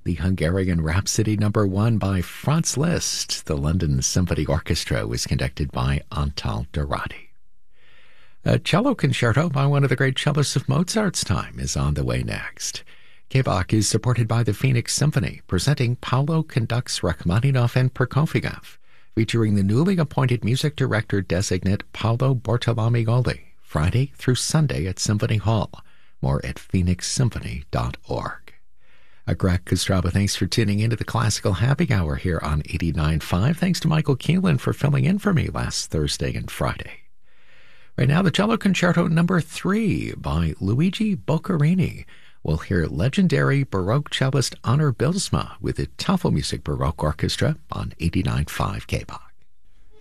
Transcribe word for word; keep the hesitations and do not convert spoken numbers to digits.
The Hungarian Rhapsody number one by Franz Liszt. The London Symphony Orchestra was conducted by Antal Dorati. A cello concerto by one of the great cellists of Mozart's time is on the way next. K-Bach is supported by the Phoenix Symphony, presenting Paulo conducts Rachmaninoff and Prokofiev, featuring the newly appointed music director designate Paolo Bortolomeoli, Friday through Sunday at Symphony Hall. More at phoenix symphony dot org. A Greg Kostraba, thanks for tuning into the Classical Happy Hour here on eighty-nine point five. Thanks to Michael Keelan for filling in for me last Thursday and Friday. Right now, the cello concerto number three by Luigi Boccherini. We'll hear legendary Baroque cellist Honor Bylsma with the Tafelmusik Baroque Orchestra on eighty-nine point five K-Bach.